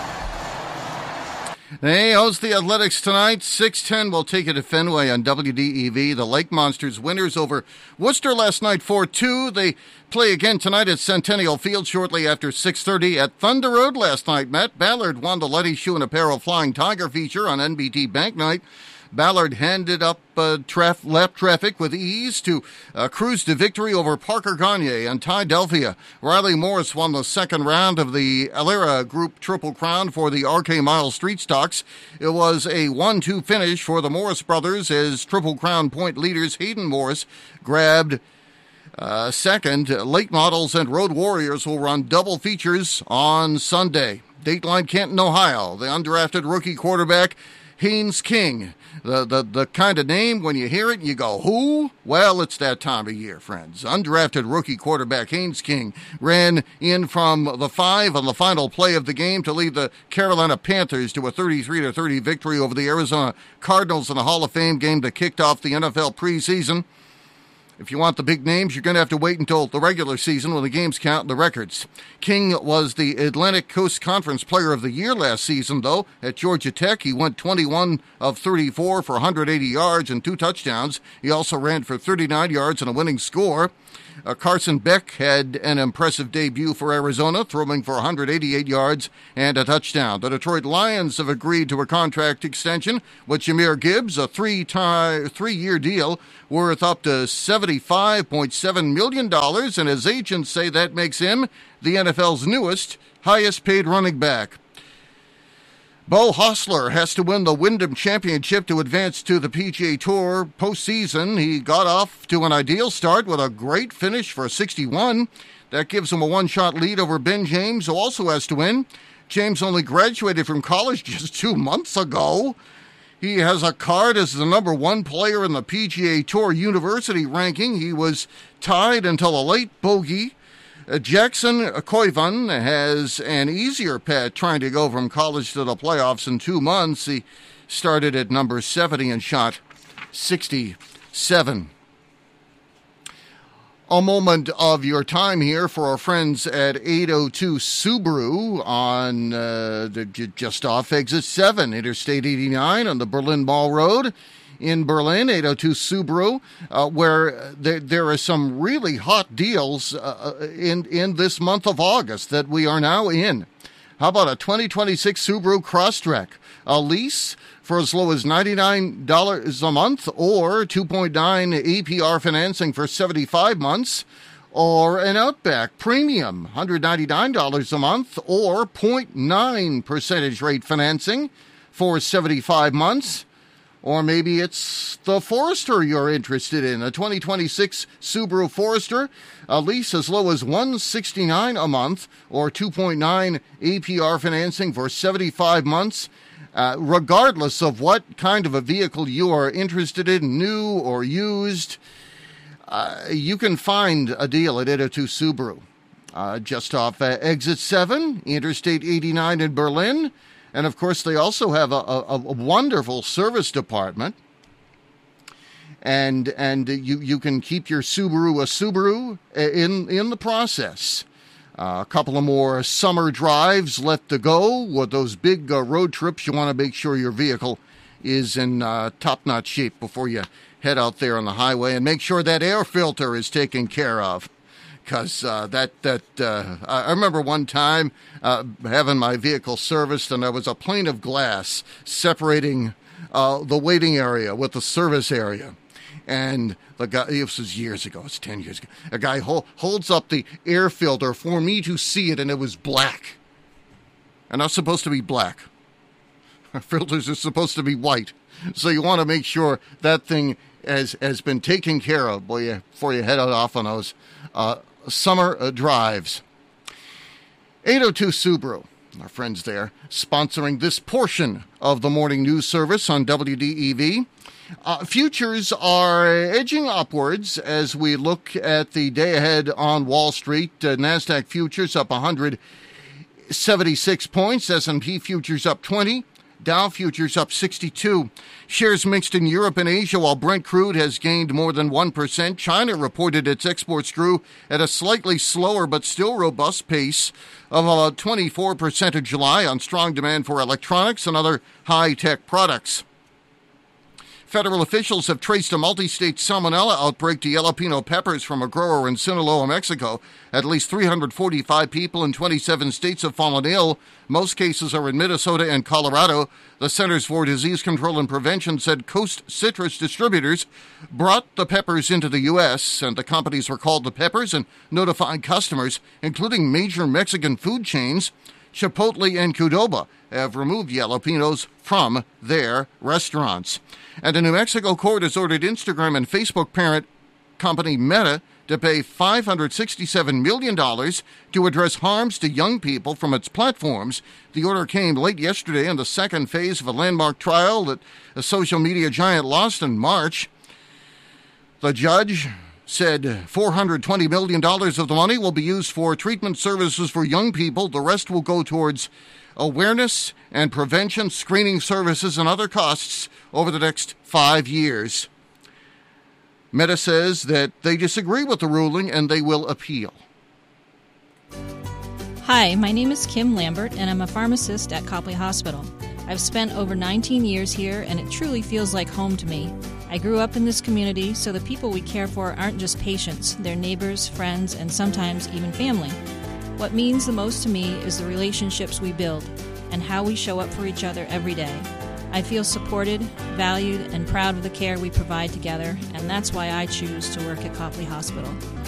Speaker 4: They host the Athletics tonight. six ten will take it to Fenway on W D E V. The Lake Monsters winners over Worcester last night four two. They play again tonight at Centennial Field shortly after six thirty. At Thunder Road last night, Matt Ballard won the Letty Shoe and Apparel Flying Tiger feature on N B T Bank Night. Ballard handed up uh, traf- lap traffic with ease to uh, cruise to victory over Parker Gagne and Ty Delphia. Riley Morris won the second round of the Alera Group Triple Crown for the R K Mile Street Stocks. It was a one two finish for the Morris brothers as Triple Crown point leaders Hayden Morris grabbed uh, second. Late Models and Road Warriors will run double features on Sunday. Dateline Canton, Ohio. The undrafted rookie quarterback Haynes King, the, the, the kind of name when you hear it, you go, who? Well, it's that time of year, friends. Undrafted rookie quarterback Haynes King ran in from the five on the final play of the game to lead the Carolina Panthers to a thirty-three to thirty victory over the Arizona Cardinals in a Hall of Fame game that kicked off the N F L preseason. If you want the big names, you're going to have to wait until the regular season when the games count the records. King was the Atlantic Coast Conference Player of the Year last season, though. At Georgia Tech, he went twenty-one of thirty-four for one hundred eighty yards and two touchdowns. He also ran for thirty-nine yards and a winning score. Uh, Carson Beck had an impressive debut for Arizona, throwing for one hundred eighty-eight yards and a touchdown. The Detroit Lions have agreed to a contract extension with Jahmyr Gibbs, a three-tie, three-year deal worth up to seventy-five point seven million dollars, and his agents say that makes him the N F L's newest, highest-paid running back. Bo Hostler has to win the Wyndham Championship to advance to the P G A Tour postseason. He got off to an ideal start with a great finish for sixty-one. That gives him a one-shot lead over Ben James, who also has to win. James only graduated from college just two months ago. He has a card as the number one player in the P G A Tour University ranking. He was tied until a late bogey. Uh, Jackson Koivan has an easier path trying to go from college to the playoffs in two months. He started at number seventy and shot sixty-seven. A moment of your time here for our friends at eight oh two Subaru on uh, the, just off exit seven, Interstate eighty-nine on the Berlin Mall Road. In Berlin, eight oh two Subaru, uh, where there, there are some really hot deals uh, in, in this month of August that we are now in. How about a twenty twenty-six Subaru Crosstrek? A lease for as low as ninety-nine dollars a month, or two point nine A P R financing for seventy-five months, or an Outback Premium, one hundred ninety-nine dollars a month, or zero point nine percentage rate financing for seventy-five months. Or maybe it's the Forester you're interested in, a twenty twenty-six Subaru Forester, a lease as low as one hundred sixty-nine dollars a month, or two point nine A P R financing for seventy-five months. Uh, regardless of what kind of a vehicle you are interested in, new or used, uh, you can find a deal at eight oh two Subaru. Uh, just off uh, exit seven, Interstate eighty-nine in Berlin. And, of course, they also have a, a, a wonderful service department. And and you, you can keep your Subaru a Subaru in, in the process. Uh, a couple of more summer drives left to go. With those big uh, road trips, you want to make sure your vehicle is in uh, top-notch shape before you head out there on the highway. And make sure that air filter is taken care of. Because uh, that, that uh, I remember one time uh, having my vehicle serviced, and there was a plane of glass separating uh, the waiting area with the service area. And the guy, this was years ago, it's ten years ago, a guy ho- holds up the air filter for me to see it, and it was black. And not supposed to be black. Our filters are supposed to be white. So you want to make sure that thing has, has been taken care of before you, before you head out off on those uh, summer uh, drives. eight oh two Subaru, our friends there, sponsoring this portion of the morning news service on W D E V. Uh, futures are edging upwards as we look at the day ahead on Wall Street. Uh, NASDAQ futures up one hundred seventy-six points, S and P futures up twenty. Dow futures up sixty-two. Shares mixed in Europe and Asia, while Brent crude has gained more than one percent. China reported its exports grew at a slightly slower but still robust pace of about twenty-four percent in July on strong demand for electronics and other high-tech products. Federal officials have traced a multi-state salmonella outbreak to jalapeno peppers from a grower in Sinaloa, Mexico. At least three hundred forty-five people in twenty-seven states have fallen ill. Most cases are in Minnesota and Colorado. The Centers for Disease Control and Prevention said Coast Citrus distributors brought the peppers into the U S, and the companies recalled the peppers and notified customers, including major Mexican food chains. Chipotle and Qdoba have removed jalapenos from their restaurants. And a New Mexico court has ordered Instagram and Facebook parent company Meta to pay five hundred sixty-seven million dollars to address harms to young people from its platforms. The order came late yesterday in the second phase of a landmark trial that a social media giant lost in March. The judge said four hundred twenty million dollars of the money will be used for treatment services for young people. The rest will go towards awareness and prevention, screening services, and other costs over the next five years. Meta says that they disagree with the ruling and they will appeal.
Speaker 2: Hi, my name is Kim Lambert, and I'm a pharmacist at Copley Hospital. I've spent over nineteen years here, and it truly feels like home to me. I grew up in this community, so the people we care for aren't just patients. They're neighbors, friends, and sometimes even family. What means the most to me is the relationships we build and how we show up for each other every day. I feel supported, valued, and proud of the care we provide together, and that's why I choose to work at Copley Hospital.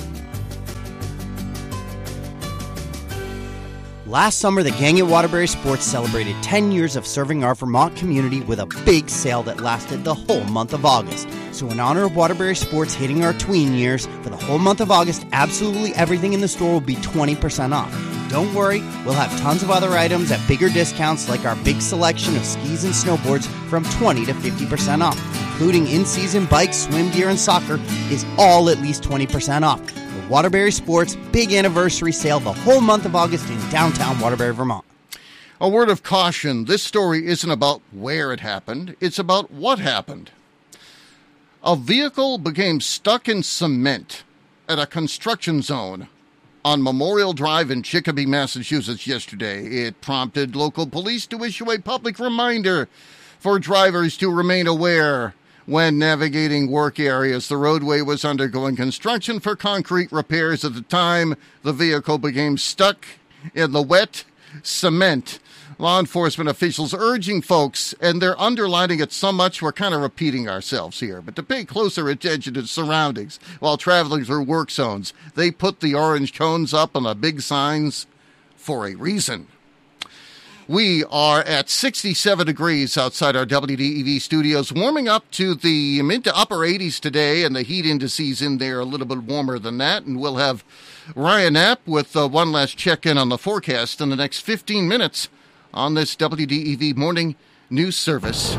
Speaker 12: Last summer, the gang at Waterbury Sports celebrated ten years of serving our Vermont community with a big sale that lasted the whole month of August. So in honor of Waterbury Sports hitting our tween years, for the whole month of August, absolutely everything in the store will be twenty percent off. Don't worry, we'll have tons of other items at bigger discounts, like our big selection of skis and snowboards from twenty to fifty percent off, including in-season bikes, swim gear, and soccer is all at least twenty percent off. The Waterbury Sports Big Anniversary Sale the whole month of August in downtown Waterbury, Vermont.
Speaker 4: A word of caution, this story isn't about where it happened, it's about what happened. A vehicle became stuck in cement at a construction zone on Memorial Drive in Chicopee, Massachusetts yesterday. It prompted local police to issue a public reminder for drivers to remain aware when navigating work areas. The roadway was undergoing construction for concrete repairs. At the time, the vehicle became stuck in the wet cement. Law enforcement officials urging folks, and they're underlining it so much we're kind of repeating ourselves here, but to pay closer attention to surroundings while traveling through work zones. They put the orange cones up on the big signs for a reason. We are at sixty-seven degrees outside our W D E V studios, warming up to the mid to upper eighties today, and the heat indices in there a little bit warmer than that. And we'll have Ryan Knapp with uh, one last check-in on the forecast in the next fifteen minutes on this W D E V morning news service.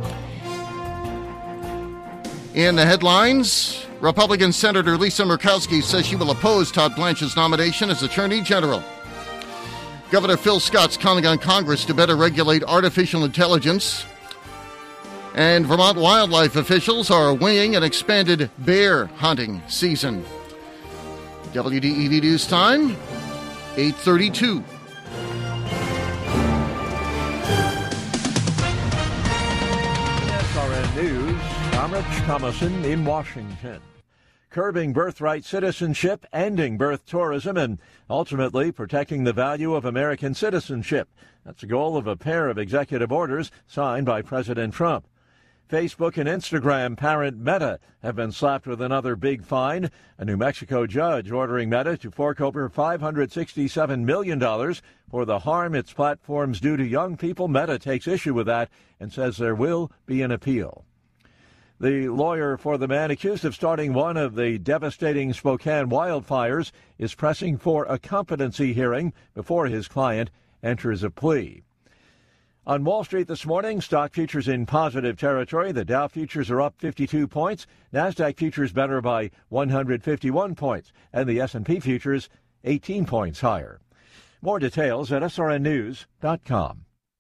Speaker 4: In the headlines, Republican Senator Lisa Murkowski says she will oppose Todd Blanche's nomination as Attorney General. Governor Phil Scott's calling on Congress to better regulate artificial intelligence. And Vermont wildlife officials are weighing an expanded bear hunting season. W D E V News Time, eight thirty-two.
Speaker 16: S R N News, I'm Rich Thomason in Washington. Curbing birthright citizenship, ending birth tourism, and ultimately protecting the value of American citizenship. That's the goal of a pair of executive orders signed by President Trump. Facebook and Instagram parent Meta have been slapped with another big fine. A New Mexico judge ordering Meta to fork over five hundred sixty-seven million dollars for the harm its platforms do to young people. Meta takes issue with that and says there will be an appeal. The lawyer for the man accused of starting one of the devastating Spokane wildfires is pressing for a competency hearing before his client enters a plea. On Wall Street this morning, stock futures in positive territory. The Dow futures are up fifty-two points. NASDAQ futures better by one hundred fifty-one points. And the S and P futures eighteen points higher. More details at S R N news dot com.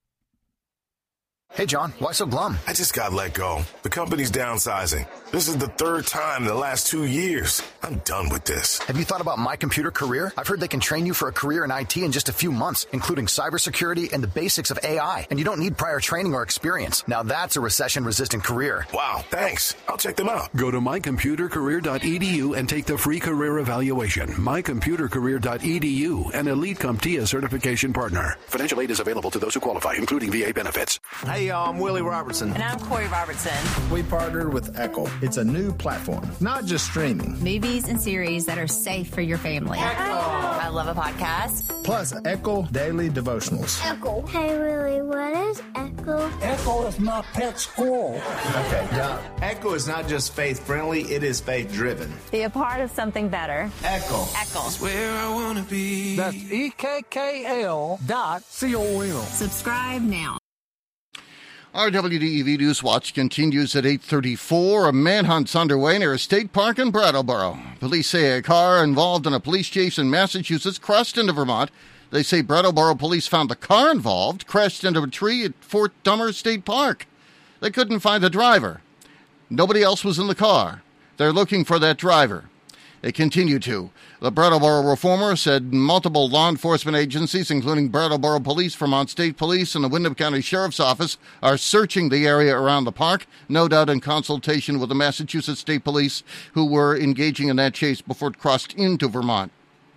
Speaker 13: Hey, John, why so glum?
Speaker 14: I just got let go. The company's downsizing. This is the third time in the last two years. I'm done with this.
Speaker 13: Have you thought about My Computer Career? I've heard they can train you for a career in I T in just a few months, including cybersecurity and the basics of A I. And you don't need prior training or experience. Now that's a recession-resistant career.
Speaker 14: Wow, thanks. I'll check them out.
Speaker 15: Go to my computer career dot e d u and take the free career evaluation. my computer career dot e d u, an Elite CompTIA certification partner. Financial aid is available to those who qualify, including V A benefits.
Speaker 17: Hey, y'all, I'm Willie Robertson.
Speaker 18: And I'm Corey Robertson.
Speaker 17: We partnered with Echo. It's a new platform, not just streaming.
Speaker 18: Movies and series that are safe for your family.
Speaker 17: Echo.
Speaker 18: I love a podcast.
Speaker 17: plus Echo Daily Devotionals.
Speaker 1: Echo. Hey, Willie, what is Echo?
Speaker 24: Echo is my pet squirrel.
Speaker 3: Okay, now, Echo is not just faith-friendly, it is faith-driven.
Speaker 18: Be a part of something better.
Speaker 3: Echo.
Speaker 18: Echo.
Speaker 3: That's where I want to be.
Speaker 24: That's E K K L dot C O M.
Speaker 18: Subscribe now.
Speaker 4: Our W D E V News Watch continues at eight thirty-four. A manhunt's underway near a state park in Brattleboro. Police say a car involved in a police chase in Massachusetts crossed into Vermont. They say Brattleboro police found the car involved crashed into a tree at Fort Dummer State Park. They couldn't find the driver. Nobody else was in the car. They're looking for that driver. They continue to. The Brattleboro Reformer said multiple law enforcement agencies, including Brattleboro Police, Vermont State Police, and the Windham County Sheriff's Office, are searching the area around the park, no doubt in consultation with the Massachusetts State Police, who were engaging in that chase before it crossed into Vermont.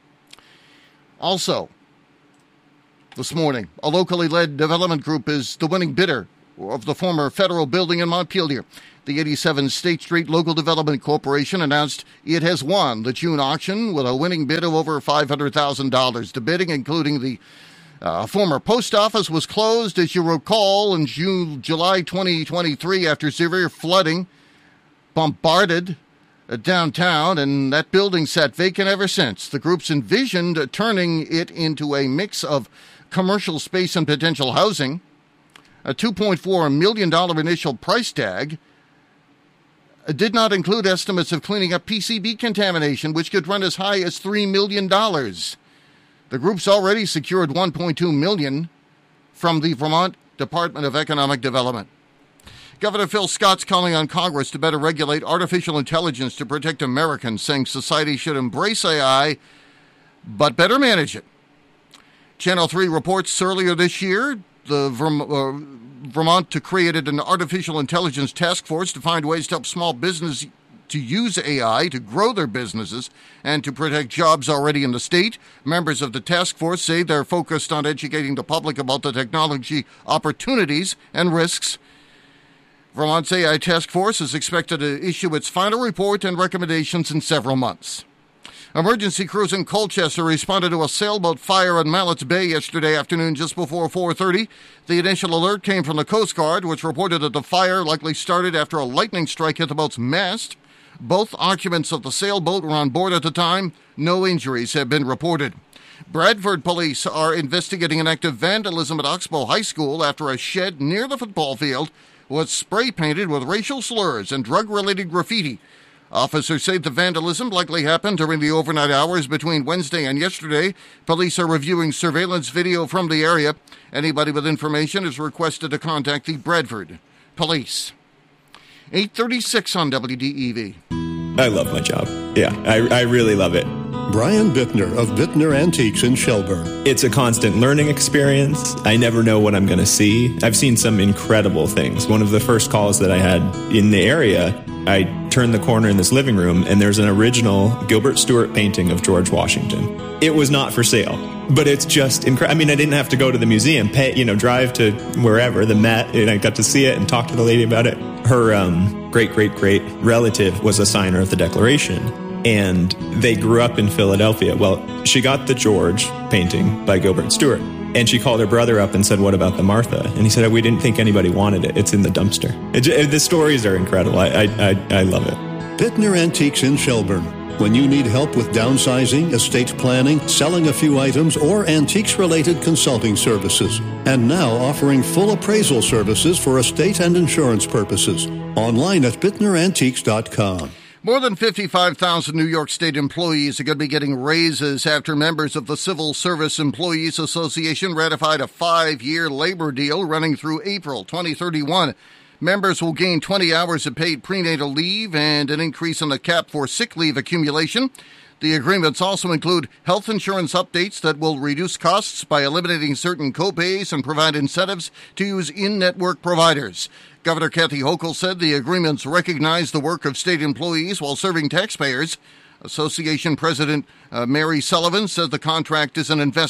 Speaker 4: Also, this morning, a locally led development group is the winning bidder of the former federal building in Montpelier. The eighty-seven State Street Local Development Corporation announced it has won the June auction with a winning bid of over five hundred thousand dollars. The bidding, including the uh, former post office, was closed, as you recall, in June, July twenty twenty-three after severe flooding bombarded uh, downtown, and that building sat vacant ever since. The groups envisioned uh, turning it into a mix of commercial space and potential housing. A two point four million dollars initial price tag did not include estimates of cleaning up P C B contamination, which could run as high as three million dollars. The group's already secured one point two million dollars from the Vermont Department of Economic Development. Governor Phil Scott's calling on Congress to better regulate artificial intelligence to protect Americans, saying society should embrace A I, but better manage it. Channel three reports earlier this year the Verm- uh, Vermont created an artificial intelligence task force to find ways to help small business to use A I to grow their businesses and to protect jobs already in the state. Members of the task force say they're focused on educating the public about the technology opportunities and risks. Vermont's A I task force is expected to issue its final report and recommendations in several months. Emergency crews in Colchester responded to a sailboat fire in Mallett's Bay yesterday afternoon just before four thirty. The initial alert came from the Coast Guard, which reported that the fire likely started after a lightning strike hit the boat's mast. Both occupants of the sailboat were on board at the time. No injuries have been reported. Bradford police are investigating an act of vandalism at Oxbow High School after a shed near the football field was spray painted with racial slurs and drug-related graffiti. Officers say the vandalism likely happened during the overnight hours between Wednesday and yesterday. Police are reviewing surveillance video from the area. Anybody with information is requested to contact the Bradford Police. eight thirty-six on W D E V.
Speaker 19: I love my job. Yeah, I, I really love it.
Speaker 20: Brian Bittner of Bittner Antiques in Shelburne.
Speaker 19: It's a constant learning experience. I never know what I'm going to see. I've seen some incredible things. One of the first calls that I had in the area, I turned the corner in this living room, and there's an original Gilbert Stuart painting of George Washington. It was not for sale, but it's just incredible. I mean, I didn't have to go to the museum, pay, you know, drive to wherever, the Met, and I got to see it and talk to the lady about it. Her um, great-great-great relative was a signer of the Declaration, and they grew up in Philadelphia. Well, she got the George painting by Gilbert Stuart, and she called her brother up and said, "What about the Martha?" And he said, "We didn't think anybody wanted it. It's in the dumpster." It, it, the stories are incredible. I, I, I, I love it.
Speaker 20: Bittner Antiques in Shelburne. When you need help with downsizing, estate planning, selling a few items, or antiques-related consulting services. And now offering full appraisal services for estate and insurance purposes. Online at bittner antiques dot com.
Speaker 4: More than fifty-five thousand New York State employees are going to be getting raises after members of the Civil Service Employees Association ratified a five-year labor deal running through April twenty thirty-one. Members will gain twenty hours of paid prenatal leave and an increase in the cap for sick leave accumulation. The agreements also include health insurance updates that will reduce costs by eliminating certain copays and provide incentives to use in-network providers. Governor Kathy Hochul said the agreements recognize the work of state employees while serving taxpayers. Association President uh, Mary Sullivan said the contract is an investment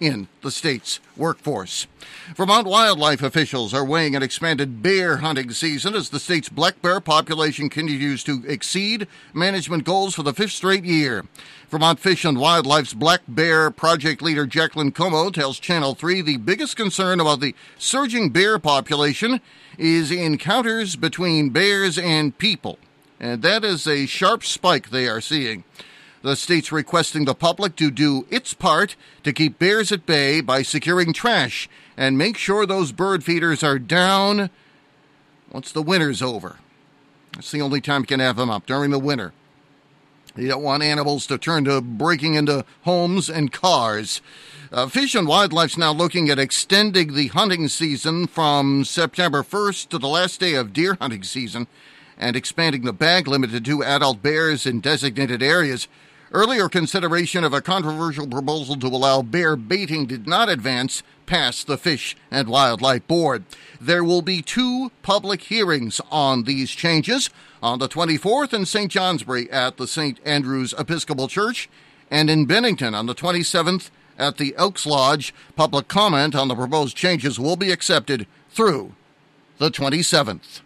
Speaker 4: in the state's workforce. Vermont wildlife officials are weighing an expanded bear hunting season as the state's black bear population continues to exceed management goals for the fifth straight year. Vermont Fish and Wildlife's Black Bear project leader Jacqueline Como tells Channel three the biggest concern about the surging bear population is encounters between bears and people, and that is a sharp spike they are seeing. The state's requesting the public to do its part to keep bears at bay by securing trash and make sure those bird feeders are down once the winter's over. That's the only time you can have them up, during the winter. You don't want animals to turn to breaking into homes and cars. Uh, Fish and Wildlife's now looking at extending the hunting season from September first to the last day of deer hunting season and expanding the bag limit to two adult bears in designated areas. Earlier consideration of a controversial proposal to allow bear baiting did not advance past the Fish and Wildlife Board. There will be two public hearings on these changes on the twenty-fourth in Saint Johnsbury at the Saint Andrew's Episcopal Church and in Bennington on the twenty-seventh at the Elks Lodge. Public comment on the proposed changes will be accepted through the twenty-seventh.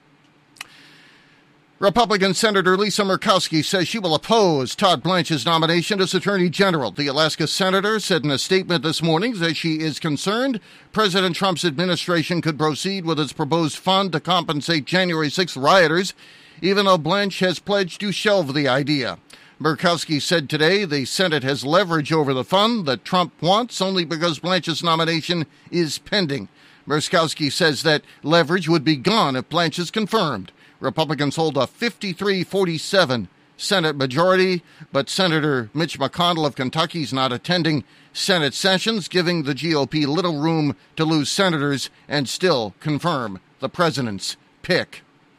Speaker 4: Republican Senator Lisa Murkowski says she will oppose Todd Blanche's nomination as Attorney General. The Alaska senator said in a statement this morning that she is concerned President Trump's administration could proceed with its proposed fund to compensate January sixth rioters, even though Blanche has pledged to shelve the idea. Murkowski said today the Senate has leverage over the fund that Trump wants only because Blanche's nomination is pending. Murkowski says that leverage would be gone if Blanche is confirmed. Republicans hold a fifty-three forty-seven Senate majority, but Senator Mitch McConnell of Kentucky is not attending Senate sessions, giving the G O P little room to lose senators and still confirm the president's pick.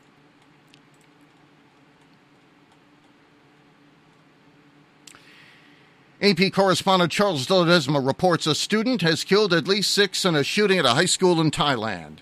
Speaker 4: A P correspondent Charles De Ledesma reports a student has killed at least six in a shooting at a high school in Thailand.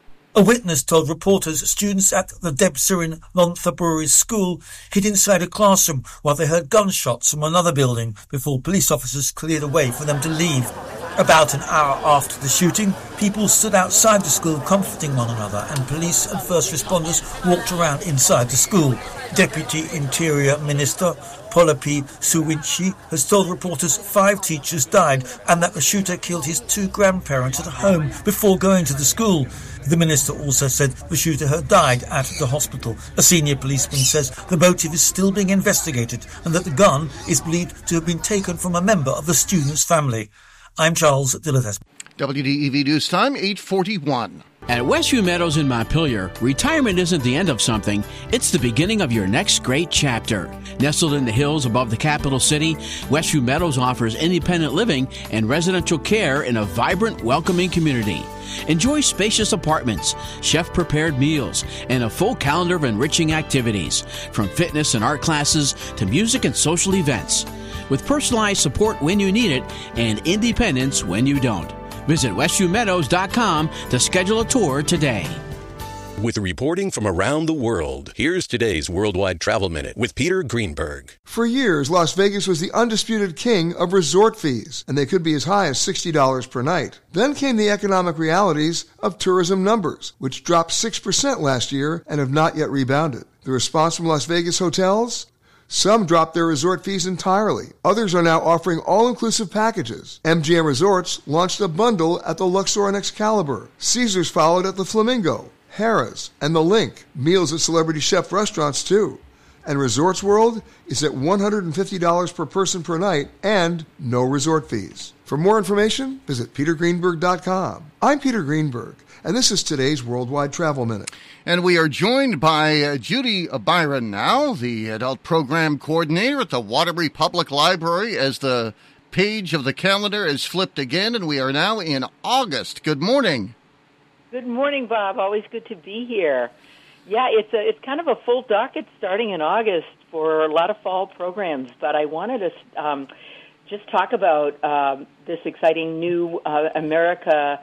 Speaker 5: A witness told reporters students at the Debsirin Lonthaburi school hid inside a classroom while they heard gunshots from another building before police officers cleared a way for them to leave. About an hour after the shooting, people stood outside the school comforting one another, and police and first responders walked around inside the school. Deputy Interior Minister Polapi Suwinchi has told reporters five teachers died and that the shooter killed his two grandparents at home before going to the school. The minister also said the shooter had died at the hospital. A senior policeman says the motive is still being investigated and that the gun is believed to have been taken from a member of the student's family. I'm Charles De Ledesma.
Speaker 4: W D E V News Time, eight forty-one.
Speaker 6: At Westview Meadows in Montpelier, retirement isn't the end of something, it's the beginning of your next great chapter. Nestled in the hills above the capital city, Westview Meadows offers independent living and residential care in a vibrant, welcoming community. Enjoy spacious apartments, chef-prepared meals, and a full calendar of enriching activities, from fitness and art classes to music and social events. With personalized support when you need it and independence when you don't. Visit westview meadows dot com to schedule a tour today.
Speaker 7: With reporting from around the world, here's today's Worldwide Travel Minute with Peter Greenberg.
Speaker 8: For years, Las Vegas was the undisputed king of resort fees, and they could be as high as sixty dollars per night. Then came the economic realities of tourism numbers, which dropped six percent last year and have not yet rebounded. The response from Las Vegas hotels? Some dropped their resort fees entirely. Others are now offering all-inclusive packages. M G M Resorts launched a bundle at the Luxor and Excalibur. Caesars followed at the Flamingo, Harrah's, and the Link. Meals at celebrity chef restaurants, too. And Resorts World is at one hundred fifty dollars per person per night and no resort fees. For more information, visit peter greenberg dot com. I'm Peter Greenberg, and this is today's Worldwide Travel Minute.
Speaker 4: And we are joined by uh, Judy Byron now, the Adult Program Coordinator at the Waterbury Public Library, as the page of the calendar is flipped again, and we are now in August. Good morning.
Speaker 21: Good morning, Bob. Always good to be here. Yeah, it's a, it's kind of a full docket starting in August for a lot of fall programs, but I wanted to um, just talk about um, this exciting new uh, America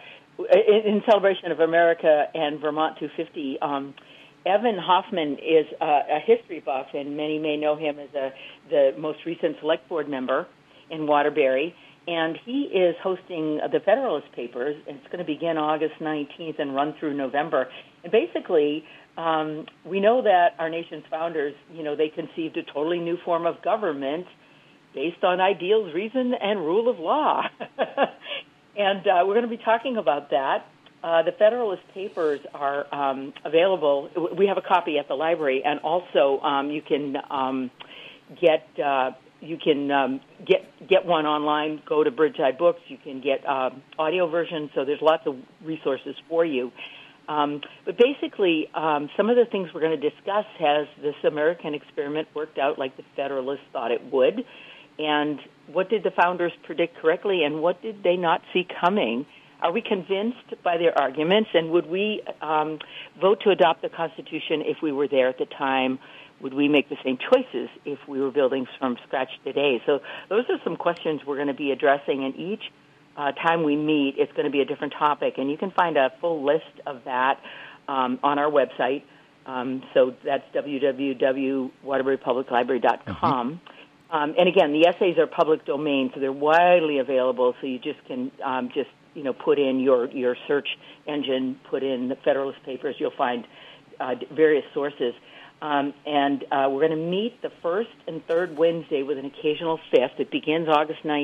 Speaker 21: in celebration of America and Vermont two fifty. Um, Evan Hoffman is uh, a history buff, and many may know him as a, the most recent select board member in Waterbury. and he is hosting the Federalist Papers. It's going to begin August nineteenth and run through November. And basically, um, we know that our nation's founders, you know, they conceived a totally new form of government based on ideals, reason, and rule of law. And uh, we're going to be talking about that. Uh, the Federalist Papers are um, available. We have a copy at the library, and also um, you can um, get uh, you can um, get get one online. Go to Bridgeside Books. You can get uh, audio versions. So there's lots of resources for you. Um, but basically, um, some of the things we're going to discuss has this American experiment worked out like the Federalists thought it would, and what did the founders predict correctly, and what did they not see coming? Are we convinced by their arguments, and would we um, vote to adopt the Constitution if we were there at the time? Would we make the same choices if we were building from scratch today? So those are some questions we're going to be addressing, and each uh, time we meet, it's going to be a different topic, and you can find a full list of that um, on our website. Um, so that's w w w dot waterbury public library dot com. Mm-hmm. Um, and again, the essays are public domain, so they're widely available. So you just can um, just you know put in your, your search engine, put in the Federalist Papers. You'll find uh, various sources. Um, and uh, we're going to meet the first and third Wednesday with an occasional fifth. It begins August nineteenth.